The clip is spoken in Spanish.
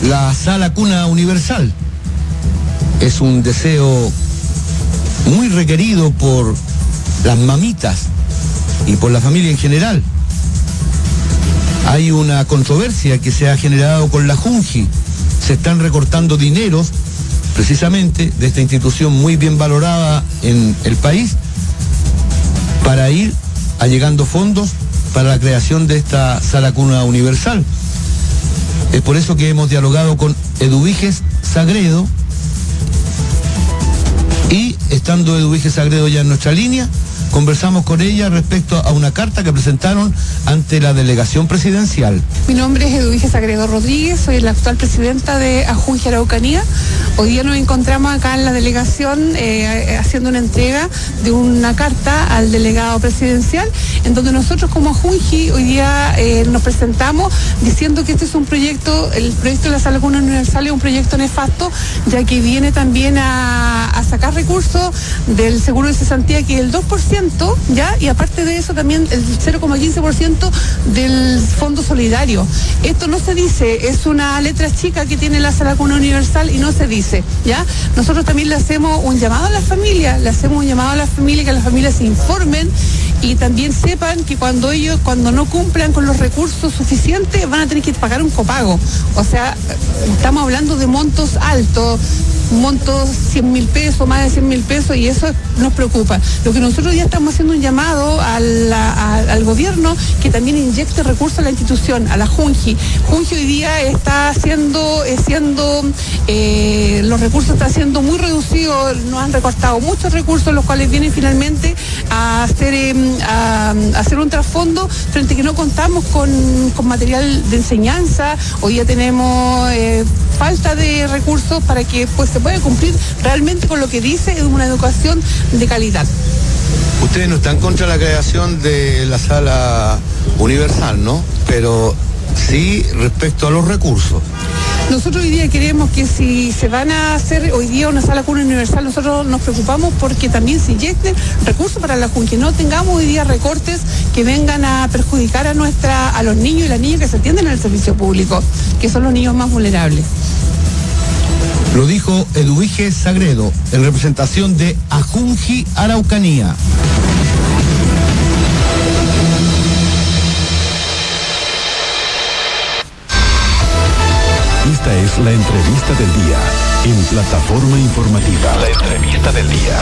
la sala cuna universal. Es un deseo muy requerido por las mamitas y por la familia en general. Hay una controversia que se ha generado con la Junji. Se están recortando dineros precisamente de esta institución muy bien valorada en el país para ir allegando fondos para la creación de esta sala cuna universal. Es por eso que hemos dialogado con Eduviges Sagredo, y estando Eduviges Sagredo ya en nuestra línea, conversamos con ella respecto a una carta que presentaron ante la delegación presidencial. Mi nombre es Eduviges Sagredo Rodríguez, soy la actual presidenta de Ajunji Araucanía. Hoy día nos encontramos acá en la delegación haciendo una entrega de una carta al delegado presidencial, en donde nosotros como Ajunji hoy día nos presentamos diciendo que este es un proyecto, el proyecto de la Sala Cuna Universal es un proyecto nefasto, ya que viene también a sacar recursos del seguro de cesantía, que es el 2%, ¿ya? Y aparte de eso también el 0,15% del fondo solidario. Esto no se dice, es una letra chica que tiene la Sala Cuna Universal y no se dice, ¿ya? Nosotros también le hacemos un llamado a las familias, que las familias se informen y también sepan que cuando no cumplan con los recursos suficientes van a tener que pagar un copago. O sea, estamos hablando de montos altos, montos 100.000 pesos, más de 100.000 pesos, y eso nos preocupa. Lo que nosotros ya estamos haciendo un llamado al gobierno que también inyecte recursos a la institución, a la Junji. Junji hoy día está los recursos están siendo muy reducidos, nos han recortado muchos recursos, los cuales vienen finalmente a hacer un trasfondo frente a que no contamos con material de enseñanza. Hoy ya tenemos falta de recursos para que pues se pueda cumplir realmente con lo que dice una educación de calidad. Ustedes no están contra la creación de la sala universal, ¿no? Pero sí respecto a los recursos. Nosotros hoy día queremos que si se van a hacer hoy día una sala cuna universal, nosotros nos preocupamos porque también se inyecten recursos para la Junji, que no tengamos hoy día recortes que vengan a perjudicar a los niños y las niñas que se atienden en el servicio público, que son los niños más vulnerables. Lo dijo Eduviges Sagredo, en representación de Ajunji Araucanía. Esta es la entrevista del día en Plataforma Informativa. La entrevista del día.